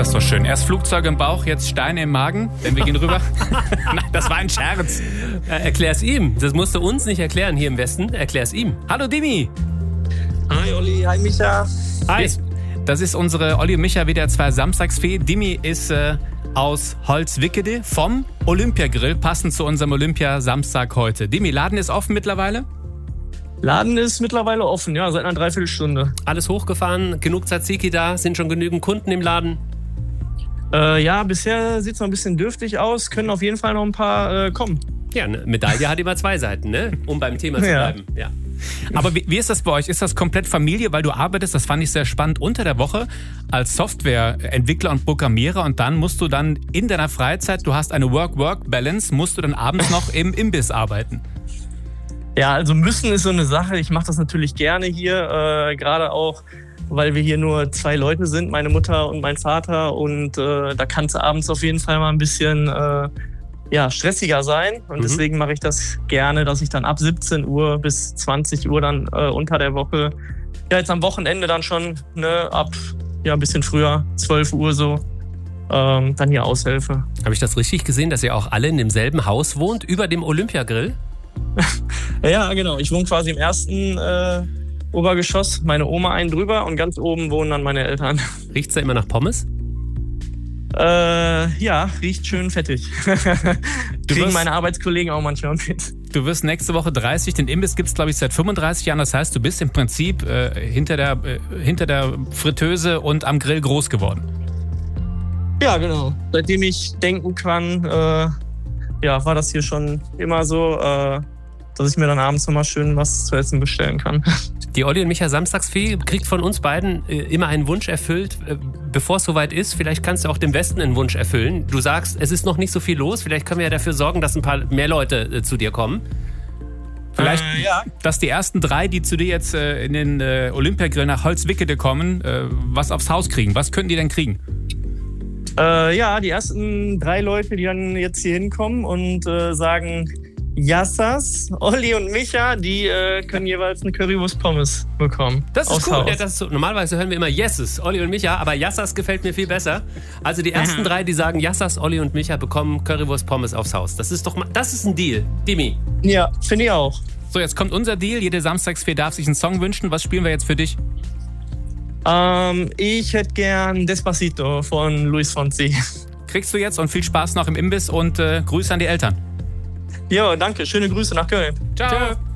Das ist doch schön. Erst Flugzeuge im Bauch, jetzt Steine im Magen, denn wir gehen rüber. Nein, das war ein Scherz. Erklär's ihm. Das musst du uns nicht erklären hier im Westen. Erklär's ihm. Hallo Dimi. Hi Olli, hi Micha. Hi. Das ist unsere Olli und Micha WDR 2 Samstagsfee. Dimi ist aus Holzwickede vom Olympiagrill, passend zu unserem Olympia-Samstag heute. Dimi, Laden ist offen mittlerweile? Laden ist mittlerweile offen, ja, seit einer Dreiviertelstunde. Alles hochgefahren, genug Tzatziki da, sind schon genügend Kunden im Laden? Ja, bisher sieht es noch ein bisschen dürftig aus, können auf jeden Fall noch ein paar kommen. Ja, eine Medaille hat immer zwei Seiten, ne? Um beim Thema zu bleiben. Ja. Aber wie ist das bei euch? Ist das komplett Familie, weil du arbeitest, das fand ich sehr spannend, unter der Woche als Softwareentwickler und Programmierer und dann musst du dann in deiner Freizeit, du hast eine Work-Work-Balance, musst du dann abends noch im Imbiss arbeiten? Ja, also müssen ist so eine Sache. Ich mache das natürlich gerne hier, gerade auch, weil wir hier nur 2 Leute sind, meine Mutter und mein Vater. Und da kann es abends auf jeden Fall mal ein bisschen stressiger sein. Und deswegen mache ich das gerne, dass ich dann ab 17 Uhr bis 20 Uhr dann unter der Woche, ja jetzt am Wochenende dann schon, ab ein bisschen früher, 12 Uhr so, dann hier aushelfe. Habe ich das richtig gesehen, dass ihr auch alle in demselben Haus wohnt, über dem Olympiagrill? Ja, genau. Ich wohne quasi im ersten Obergeschoss, meine Oma einen drüber und ganz oben wohnen dann meine Eltern. Riecht's da immer nach Pommes? Ja, riecht schön fettig. Kriegen meine Arbeitskollegen auch manchmal mit. Du wirst nächste Woche 30, den Imbiss gibt's glaube ich seit 35 Jahren, das heißt, du bist im Prinzip hinter der Fritteuse und am Grill groß geworden. Ja, genau. Seitdem ich denken kann, war das hier schon immer so, dass ich mir dann abends nochmal schön was zu essen bestellen kann. Die Olli und Micha Samstagsfee kriegt von uns beiden immer einen Wunsch erfüllt, bevor es soweit ist. Vielleicht kannst du auch dem Westen einen Wunsch erfüllen. Du sagst, es ist noch nicht so viel los. Vielleicht können wir ja dafür sorgen, dass ein paar mehr Leute zu dir kommen. Vielleicht, dass die ersten 3, die zu dir jetzt in den Olympiagrill nach Holzwickede kommen, was aufs Haus kriegen. Was könnten die denn kriegen? Die ersten 3 Leute, die dann jetzt hier hinkommen und sagen, Yassas, Olli und Micha, die können jeweils eine Currywurst-Pommes bekommen. Das ist cool. Haus. Ja, das ist so. Normalerweise hören wir immer Yeses, Olli und Micha, aber Yassas gefällt mir viel besser. Also die ersten 3, die sagen Yassas, Olli und Micha bekommen Currywurst-Pommes aufs Haus. Das ist ein Deal. Dimi. Ja, finde ich auch. So, jetzt kommt unser Deal. Jede Samstagsfee darf sich einen Song wünschen. Was spielen wir jetzt für dich? Ich hätte gern Despacito von Luis Fonsi. Kriegst du jetzt und viel Spaß noch im Imbiss und Grüße an die Eltern. Jo, danke. Schöne Grüße nach Köln. Ciao.